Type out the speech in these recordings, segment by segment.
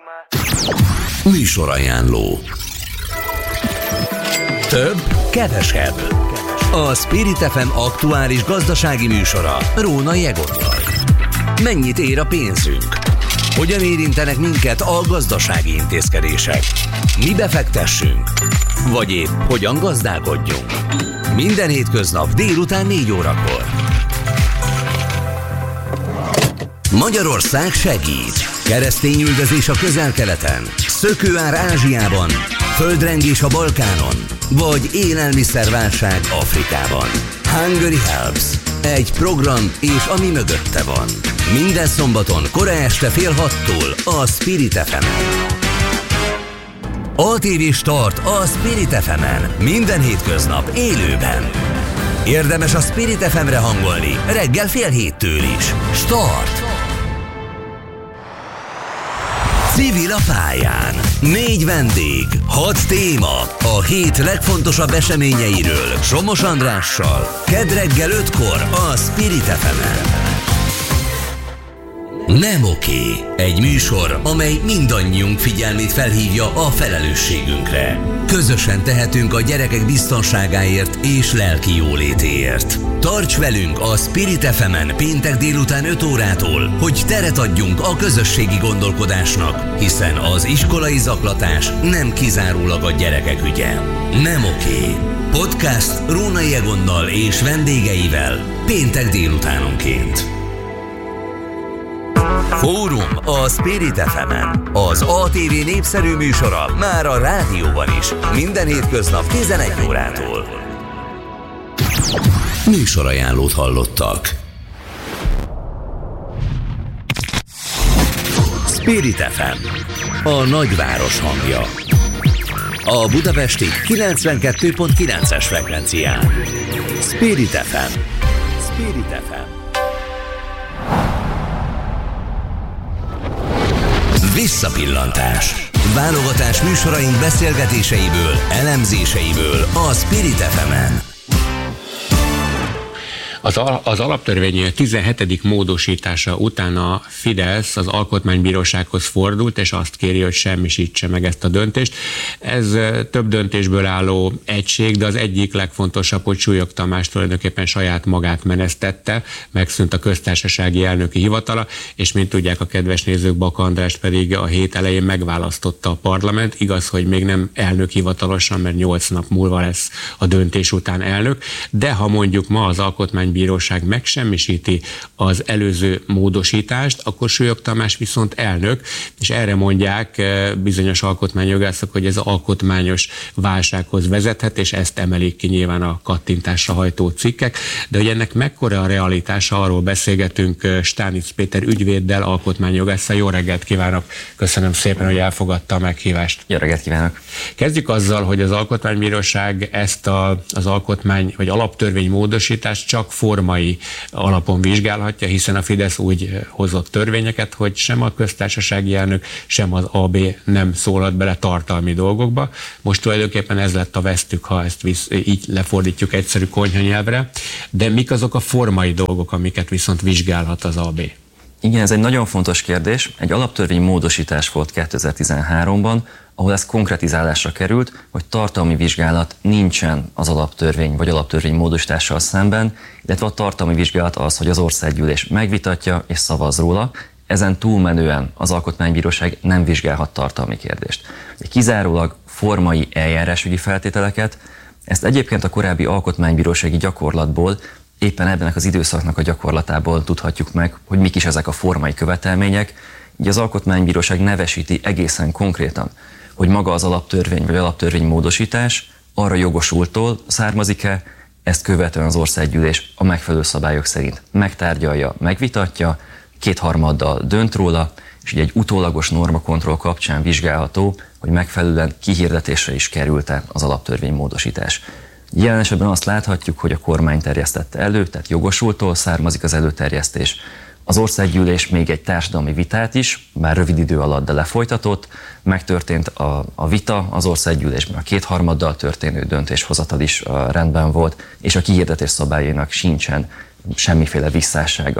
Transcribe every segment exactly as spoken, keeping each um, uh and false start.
Műsorajánló. Több, kevesebb. A Spirit ef em aktuális gazdasági műsora Rónai Egonnal. Mennyit ér a pénzünk? Hogyan érintenek minket a gazdasági intézkedések? Mi befektessünk? Vagy épp hogyan gazdálkodjunk? Minden hétköznap délután négy órakor. Magyarország segít. Keresztényüldözés a Közel-Keleten, szökőár Ázsiában, földrengés a Balkánon, vagy élelmiszerválság Afrikában. Hungary Helps. Egy program és ami mögötte van. Minden szombaton kora este fél hattól a Spirit ef emen. á té vé Start a Spirit ef emen. Minden hétköznap élőben. Érdemes a Spirit ef emre hangolni reggel fél héttől is. Start! Civil a pályán. Négy vendég, hat téma. A hét legfontosabb eseményeiről Somos Andrással. Kedd reggel ötkor a Spirit ef emen. Nem oké. Egy műsor, amely mindannyiunk figyelmét felhívja a felelősségünkre. Közösen tehetünk a gyerekek biztonságáért és lelki jólétéért. Tarts velünk a Spirit ef emen péntek délután öt órától, hogy teret adjunk a közösségi gondolkodásnak, hiszen az iskolai zaklatás nem kizárólag a gyerekek ügye. Nem oké. Podcast Rónai Egonnal és vendégeivel péntek délutánonként. Fórum a Spirit ef emen. Az á té vé népszerű műsora már a rádióban is. Minden hétköznap tizenegy órától. Műsorajánlót hallottak. Spirit ef em. A nagyváros hangja. A budapesti kilencvenkettő pont kilences frekvencián. Spirit ef em. Spirit ef em. Visszapillantás. Válogatás műsoraink beszélgetéseiből, elemzéseiből a Spirit ef emen. Az, al- az alaptörvény tizenhetedik módosítása után a Fidesz az Alkotmánybírósághoz fordult, és azt kéri, hogy semmisítse meg ezt a döntést. Ez több döntésből álló egység, de az egyik legfontosabb, hogy Súlyog Tamás tulajdonképpen saját magát menesztette, megszűnt a köztársasági elnöki hivatala, és mint tudják a kedves nézők, Baka Andrást pedig a hét elején megválasztotta a parlament. Igaz, hogy még nem elnök hivatalosan, mert nyolc nap múlva lesz a döntés után elnök, de ha mondjuk ma az Alkotmány Bíróság megsemmisíti az előző módosítást, akkor Súlyog Tamás viszont elnök, és erre mondják bizonyos alkotmányjogászok, hogy ez alkotmányos válsághoz vezethet, és ezt emelik ki nyilván a kattintásra hajtó cikkek. De hogy ennek mekkora a realitása, arról beszélgetünk Stánic Péter ügyvéddel, alkotmányjogásszal. Jó reggelt kívánok! Köszönöm szépen, hogy elfogadta a meghívást. Jó reggelt kívánok! Kezdjük azzal, hogy az Alkotmánybíróság ezt a, az alkotmány vagy alaptörvény módosítást csak formai alapon vizsgálhatja, hiszen a Fidesz úgy hozott törvényeket, hogy sem a köztársasági elnök, sem az á bé nem szólhat bele tartalmi dolgokba. Most tulajdonképpen ez lett a vesztük, ha ezt visz, így lefordítjuk egyszerű konyhanyelvre. De mik azok a formai dolgok, amiket viszont vizsgálhat az á bé? Igen, ez egy nagyon fontos kérdés. Egy alaptörvény módosítás volt kétezer-tizenháromban, ahol ez konkretizálásra került, hogy tartalmi vizsgálat nincsen az alaptörvény vagy alaptörvény módosítással szemben, illetve a tartalmi vizsgálat az, hogy az országgyűlés megvitatja és szavaz róla. Ezen túlmenően az Alkotmánybíróság nem vizsgálhat tartalmi kérdést. Kizárólag formai eljárásügyi feltételeket, ezt egyébként a korábbi alkotmánybírósági gyakorlatból, éppen ebben az időszaknak a gyakorlatából tudhatjuk meg, hogy mik is ezek a formai követelmények. Így az Alkotmánybíróság nevesíti egészen konkrétan, hogy maga az alaptörvény vagy alaptörvény módosítás arra jogosultól származik-e, ezt követően az országgyűlés a megfelelő szabályok szerint megtárgyalja, megvitatja, kétharmaddal dönt róla, és így egy utólagos normakontroll kapcsán vizsgálható, hogy megfelelően kihirdetésre is került-e az alaptörvény módosítás. Jelen esetben azt láthatjuk, hogy a kormány terjesztette elő, tehát jogosultól származik az előterjesztés. Az országgyűlés még egy társadalmi vitát is, bár rövid idő alatt, de lefolytatott. Megtörtént a, a vita az országgyűlésben, a kétharmaddal történő döntéshozatal is uh, rendben volt, és a kihirdetés szabályainak sincsen semmiféle visszássága.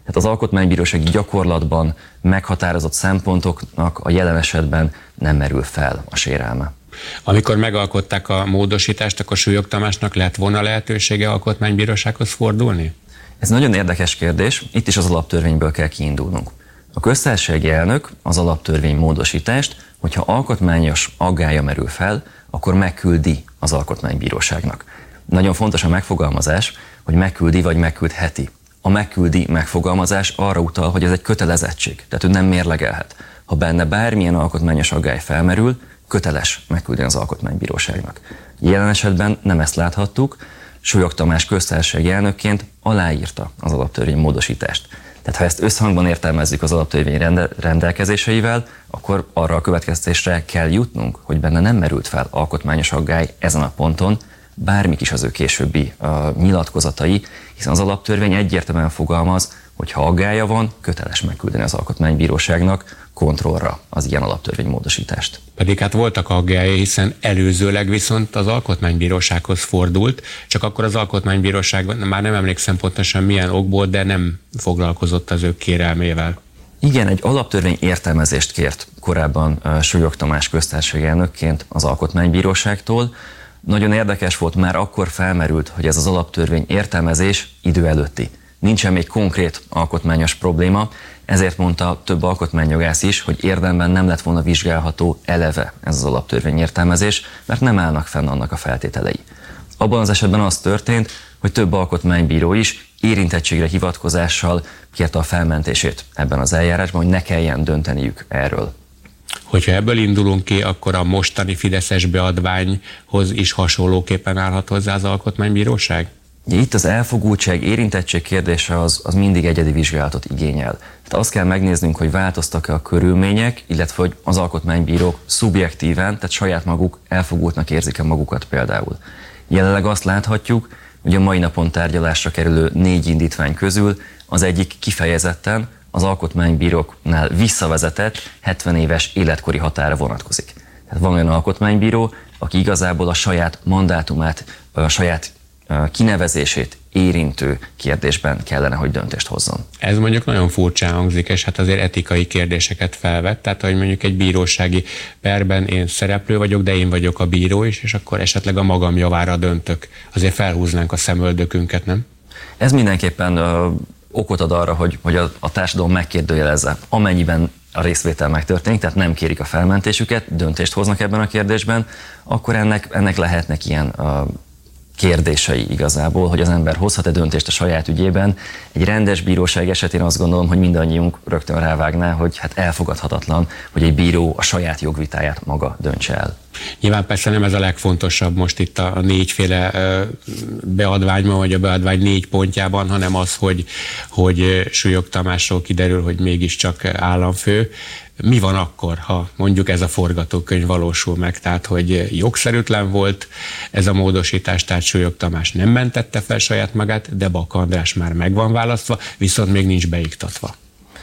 Tehát az alkotmánybíróság gyakorlatban meghatározott szempontoknak a jelen esetben nem merül fel a sérelme. Amikor megalkották a módosítást, akkor Súlyog Tamásnak lett volna lehetősége alkotmánybírósághoz fordulni? Ez nagyon érdekes kérdés, itt is az alaptörvényből kell kiindulnunk. A köztársasági elnök az alaptörvény módosítást, hogyha alkotmányos aggálya merül fel, akkor megküldi az alkotmánybíróságnak. Nagyon fontos a megfogalmazás, hogy megküldi vagy megküldheti. A megküldi megfogalmazás arra utal, hogy ez egy kötelezettség, tehát ő nem mérlegelhet. Ha benne bármilyen alkotmányos aggály felmerül, köteles megküldeni az alkotmánybíróságnak. Jelen esetben nem ezt láthattuk, Súlyog Tamás köztársasági elnökként aláírta az alaptörvény módosítást. Tehát ha ezt összhangban értelmezzük az alaptörvény rende, rendelkezéseivel, akkor arra a következtetésre kell jutnunk, hogy benne nem merült fel alkotmányos aggály ezen a ponton, bármik is az ő későbbi uh, nyilatkozatai, hiszen az alaptörvény egyértelműen fogalmaz, hogy ha aggálya van, köteles megküldeni az alkotmánybíróságnak kontrollra az ilyen alaptörvénymódosítást. Pedig hát voltak aggályai, hiszen előzőleg viszont az alkotmánybírósághoz fordult, csak akkor az alkotmánybíróság, már nem emlékszem pontosan milyen okból, de nem foglalkozott az ő kérelmével. Igen, egy alaptörvény értelmezést kért korábban uh, Súlyog Tamás köztársasági elnökként az alkotmánybíróságtól. Nagyon érdekes volt, már akkor felmerült, hogy ez az alaptörvény értelmezés idő előtti. Nincsen még konkrét alkotmányos probléma, ezért mondta több alkotmányjogász is, hogy érdemben nem lett volna vizsgálható eleve ez az alaptörvény értelmezés, mert nem állnak fenn annak a feltételei. Abban az esetben az történt, hogy több alkotmánybíró is érintettségre hivatkozással kérte a felmentését ebben az eljárásban, hogy ne kelljen dönteniük erről. Hogyha ebből indulunk ki, akkor a mostani fideszes beadványhoz is hasonlóképpen állhat hozzá az alkotmánybíróság? Itt az elfogultság, érintettség kérdése az, az mindig egyedi vizsgálatot igényel. Tehát azt kell megnéznünk, hogy változtak-e a körülmények, illetve hogy az alkotmánybírók szubjektíven, tehát saját maguk elfogultnak érzik-e magukat például. Jelenleg azt láthatjuk, hogy a mai napon tárgyalásra kerülő négy indítvány közül az egyik kifejezetten az alkotmánybíróknál visszavezetett hetven éves életkori határa vonatkozik. Tehát van olyan alkotmánybíró, aki igazából a saját mandátumát, a saját kinevezését érintő kérdésben kellene, hogy döntést hozzon. Ez mondjuk nagyon furcsán hangzik, és hát azért etikai kérdéseket felvet, tehát hogy mondjuk egy bírósági perben én szereplő vagyok, de én vagyok a bíró is, és akkor esetleg a magam javára döntök. Azért felhúznánk a szemöldökünket, nem? Ez mindenképpen ö, okot ad arra, hogy, hogy a, a társadalom megkérdőjelezze, amennyiben a részvétel megtörténik, tehát nem kérik a felmentésüket, döntést hoznak ebben a kérdésben, akkor ennek, ennek lehetnek ilyen ö, kérdései igazából, hogy az ember hozhat-e döntést a saját ügyében. Egy rendes bíróság esetén azt gondolom, hogy mindannyiunk rögtön rávágná, hogy hát elfogadhatatlan, hogy egy bíró a saját jogvitáját maga döntse el. Nyilván persze nem ez a legfontosabb most itt a négyféle beadványban, vagy a beadvány négy pontjában, hanem az, hogy, hogy Súlyog Tamásról kiderül, hogy mégiscsak államfő. Mi van akkor, ha mondjuk ez a forgatókönyv valósul meg, tehát hogy jogszerűtlen volt ez a módosítás, tehát Súlyog Tamás nem mentette fel saját magát, de Baka András már meg van választva, viszont még nincs beiktatva.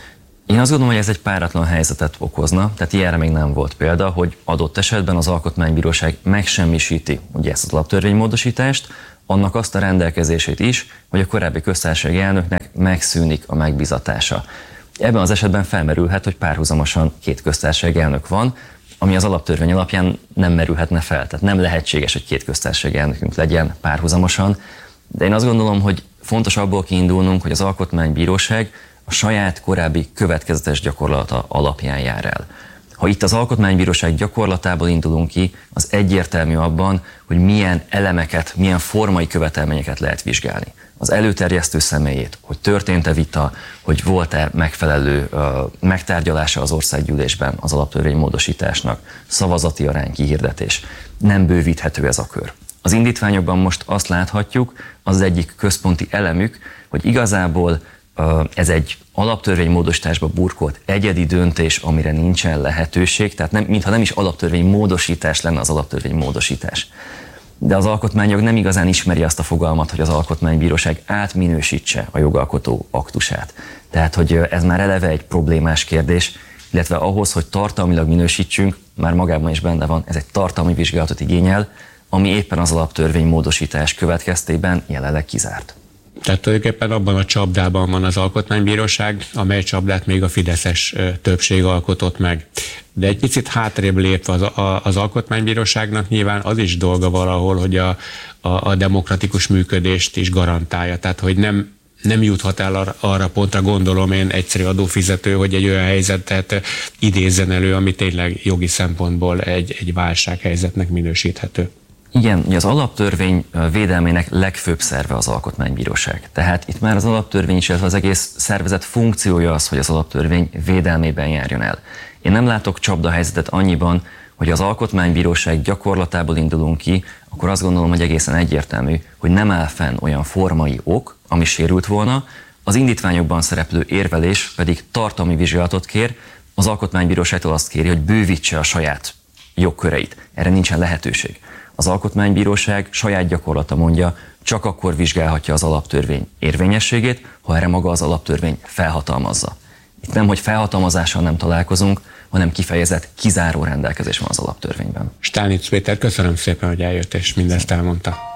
Én azt gondolom, hogy ez egy páratlan helyzetet okozna, tehát ilyenre még nem volt példa, hogy adott esetben az Alkotmánybíróság megsemmisíti ugye ezt az alaptörvénymódosítást, annak azt a rendelkezését is, hogy a korábbi köztársasági elnöknek megszűnik a megbizatása. Ebben az esetben felmerülhet, hogy párhuzamosan két köztársasági elnök van, ami az alaptörvény alapján nem merülhetne fel. Tehát nem lehetséges, hogy két köztársasági elnökünk legyen párhuzamosan. De én azt gondolom, hogy fontos abból kiindulnunk, hogy az Alkotmánybíróság a saját korábbi következetes gyakorlata alapján jár el. Ha itt az Alkotmánybíróság gyakorlatából indulunk ki, az egyértelmű abban, hogy milyen elemeket, milyen formai követelményeket lehet vizsgálni. Az előterjesztő személyét, hogy történt-e vita, hogy volt-e megfelelő uh, megtárgyalása az országgyűlésben az alaptörvénymódosításnak, szavazati arány kihirdetés. Nem bővíthető ez a kör. Az indítványokban most azt láthatjuk, az egyik központi elemük, hogy igazából uh, ez egy alaptörvénymódosításba burkolt egyedi döntés, amire nincsen lehetőség, tehát nem, mintha nem is alaptörvénymódosítás lenne az alaptörvénymódosítás. De az alkotmányjog nem igazán ismeri azt a fogalmat, hogy az Alkotmánybíróság átminősítse a jogalkotó aktusát. Tehát, hogy ez már eleve egy problémás kérdés, illetve ahhoz, hogy tartalmilag minősítsünk, már magában is benne van, ez egy tartalmi vizsgálatot igényel, ami éppen az alaptörvénymódosítás következtében jelenleg kizárt. Tehát tulajdonképpen abban a csapdában van az Alkotmánybíróság, amely csapdát még a fideszes többség alkotott meg. De egy picit hátrébb lépve az, a, az Alkotmánybíróságnak nyilván az is dolga valahol, hogy a, a, a demokratikus működést is garantálja. Tehát, hogy nem nem juthat el arra, arra pontra, gondolom én, egyszerű adófizető, hogy egy olyan helyzetet idézzen elő, ami tényleg jogi szempontból egy, egy válsághelyzetnek minősíthető. Igen, az alaptörvény védelmének legfőbb szerve az Alkotmánybíróság. Tehát itt már az alaptörvény is, ez az egész szervezet funkciója az, hogy az alaptörvény védelmében járjon el. Én nem látok csapdahelyzetet annyiban, hogy az Alkotmánybíróság gyakorlatából indulunk ki, akkor azt gondolom, hogy egészen egyértelmű, hogy nem áll fenn olyan formai ok, ami sérült volna, az indítványokban szereplő érvelés pedig tartalmi vizsgálatot kér, az Alkotmánybíróságtól azt kéri, hogy bővítse a saját jogköreit. Erre nincsen lehetőség. Az Alkotmánybíróság saját gyakorlata mondja, csak akkor vizsgálhatja az alaptörvény érvényességét, ha erre maga az alaptörvény felhatalmazza. Itt nem, hogy felhatalmazással nem találkozunk, hanem kifejezett, kizáró rendelkezés van az alaptörvényben. Stánitz Péter, köszönöm szépen, hogy eljött és mindezt elmondta.